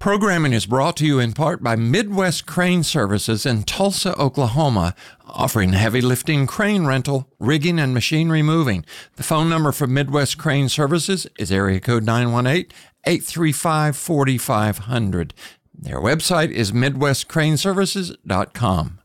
Programming is brought to you in part by Midwest Crane Services in Tulsa, Oklahoma, offering heavy lifting crane rental, rigging, and machinery moving. The phone number for Midwest Crane Services is area code 918-835-4500. Their website is midwestcraneservices.com.